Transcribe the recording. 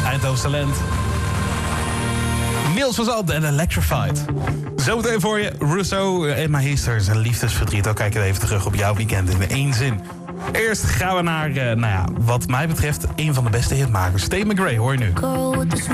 Eindhoven's talent. Niels van Zandt en Electrified. Zometeen voor je Russo en Maesters en liefdesverdriet. Dan kijk je even terug op jouw weekend in 1 zin. Eerst gaan we naar, wat mij betreft, een van de beste hitmakers. Tate McRae, hoor je nu.